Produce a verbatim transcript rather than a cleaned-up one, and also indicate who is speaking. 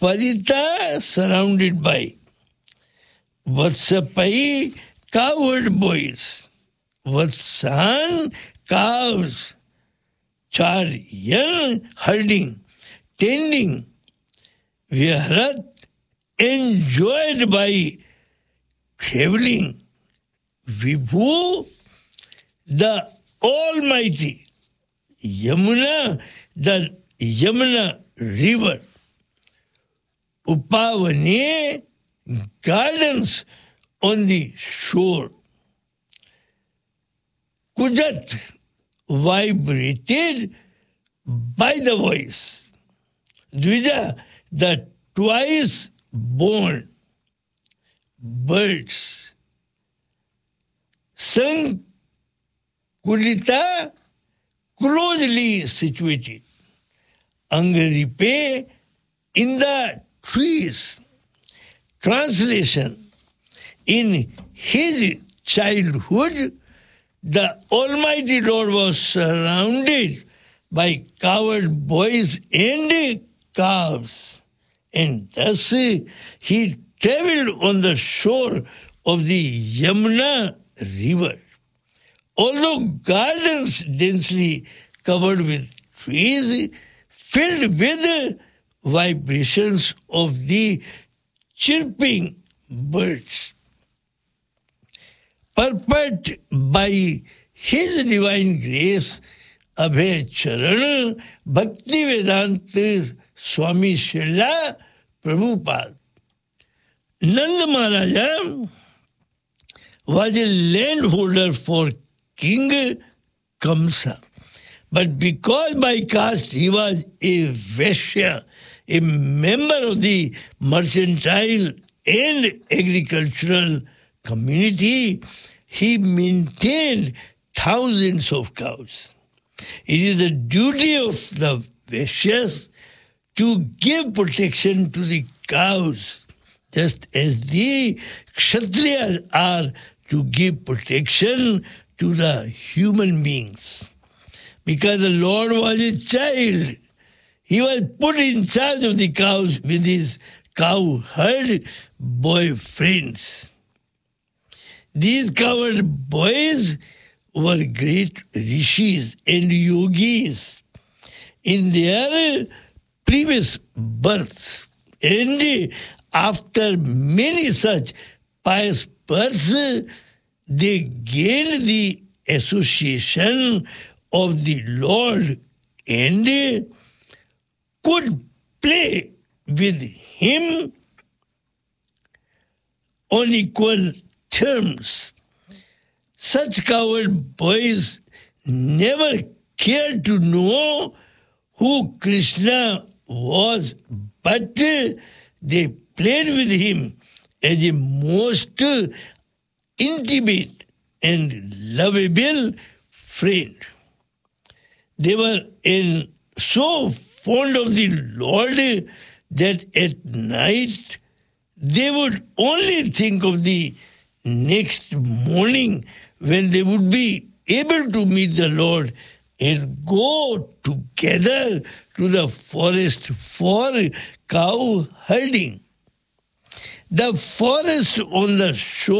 Speaker 1: Parita surrounded by. Vatsapai, cowherd boys. Vatsan, cows. Charyan, herding, tending. Viharat, enjoyed by traveling. Vibhu, the Almighty. Yamuna, the Yamuna river. Upavane, gardens on the shore. Kujat, vibrated by the voice. Dvija, the twice born birds. Sang Kulita, closely situated. Angaripe, in the trees. Translation: in his childhood, the Almighty Lord was surrounded by cowherd boys and calves, and thus he traveled on the shore of the Yamuna river. Although gardens densely covered with trees, filled with vibrations of the chirping birds. Purport by His Divine Grace, Abhay Charan, Bhakti Vedanta Swami Srila Prabhupada. Nanda Maharaja was a landholder for King Kamsa. But because by caste he was a Vaishya, a member of the mercantile and agricultural community, he maintained thousands of cows. It is the duty of the Vaishyas to give protection to the cows, just as the Kshatriyas are to give protection to the human beings. Because the Lord was a child, he was put in charge of the cows with his cow herd boy friends. These cowherd boys were great rishis and yogis in their previous births. And after many such pious births, they gained the association of the Lord and could play with him on equal terms. Such cowherd boys never cared to know who Krishna was, but they played with him as a most intimate and lovable friend. They were in so fond of the Lord that at night they would only think of the next morning when they would be able to meet the Lord and go together to the forest for cow herding. The forest on the shore